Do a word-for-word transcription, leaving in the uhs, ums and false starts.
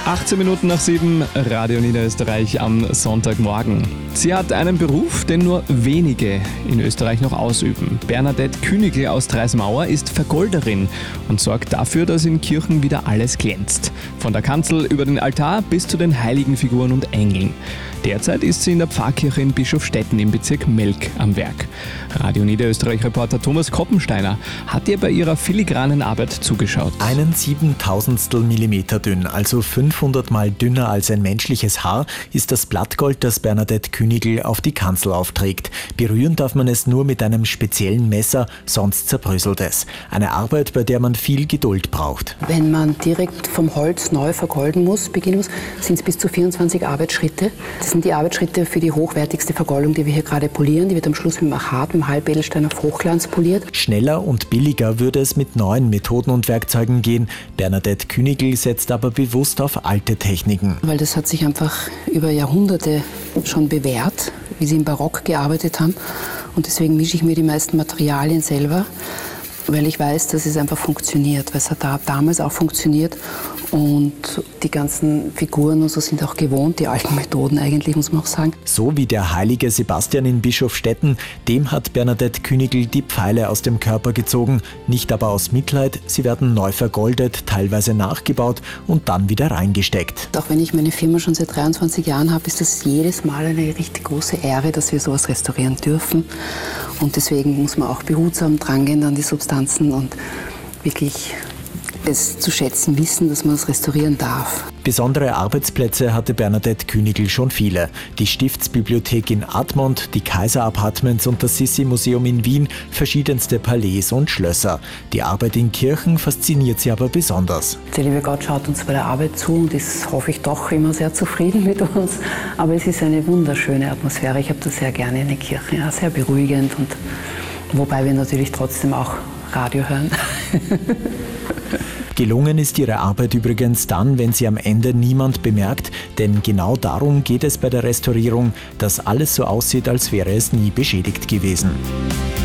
achtzehn Minuten nach sieben, Radio Niederösterreich am Sonntagmorgen. Sie hat einen Beruf, den nur wenige in Österreich noch ausüben. Bernadette Künigl aus Treismauer ist Vergolderin und sorgt dafür, dass in Kirchen wieder alles glänzt. Von der Kanzel über den Altar bis zu den Heiligenfiguren und Engeln. Derzeit ist sie in der Pfarrkirche in Bischofstetten im Bezirk Melk am Werk. Radio Niederösterreich-Reporter Thomas Koppensteiner hat ihr bei ihrer filigranen Arbeit zugeschaut. Einen siebentausendstel Millimeter dünn, also fünfhundert Mal dünner als ein menschliches Haar, ist das Blattgold, das Bernadette Künigl auf die Kanzel aufträgt. Berühren darf man es nur mit einem speziellen Messer, sonst zerbröselt es. Eine Arbeit, bei der man viel Geduld braucht. Wenn man direkt vom Holz neu vergolden muss, beginnen muss, sind es bis zu vierundzwanzig Arbeitsschritte. Das sind die Arbeitsschritte für die hochwertigste Vergoldung, die wir hier gerade polieren. Die wird am Schluss mit dem Achat, mit dem Halbedelstein auf Hochglanz poliert. Schneller und billiger würde es mit neuen Methoden und Werkzeugen gehen. Bernadette Künigl setzt aber bewusst auf alte Techniken. Weil das hat sich einfach über Jahrhunderte schon bewährt, wie sie im Barock gearbeitet haben. Und deswegen mische ich mir die meisten Materialien selber, weil ich weiß, dass es einfach funktioniert, weil es hat da damals auch funktioniert. Und die ganzen Figuren und so sind auch gewohnt, die alten Methoden eigentlich, muss man auch sagen. So wie der heilige Sebastian in Bischofstetten, dem hat Bernadette Künigl die Pfeile aus dem Körper gezogen. Nicht aber aus Mitleid, sie werden neu vergoldet, teilweise nachgebaut und dann wieder reingesteckt. Auch wenn ich meine Firma schon seit dreiundzwanzig Jahren habe, ist das jedes Mal eine richtig große Ehre, dass wir sowas restaurieren dürfen. Und deswegen muss man auch behutsam drangehen an die Substanzen und wirklich es zu schätzen wissen, dass man es restaurieren darf. Besondere Arbeitsplätze hatte Bernadette Künigl schon viele. Die Stiftsbibliothek in Admont, die Kaiser-Apartments und das Sissi-Museum in Wien, verschiedenste Palais und Schlösser. Die Arbeit in Kirchen fasziniert sie aber besonders. Der liebe Gott schaut uns bei der Arbeit zu und ist, hoffe ich, doch immer sehr zufrieden mit uns. Aber es ist eine wunderschöne Atmosphäre. Ich habe das sehr gerne in den Kirchen, ja, sehr beruhigend. Und wobei wir natürlich trotzdem auch Radio hören. Gelungen ist ihre Arbeit übrigens dann, wenn sie am Ende niemand bemerkt, denn genau darum geht es bei der Restaurierung, dass alles so aussieht, als wäre es nie beschädigt gewesen.